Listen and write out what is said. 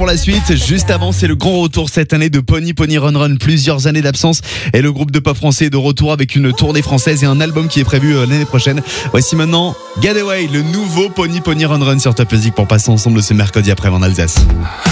pour la suite. Juste avant, c'est le grand retour cette année de Pony Pony Run Run. Plusieurs années d'absence et le groupe de pop français est de retour avec une tournée française et un album qui est prévu l'année prochaine. Voici maintenant Getaway, le nouveau Pony Pony Run Run sur Top Music pour passer ensemble ce mercredi après en Alsace.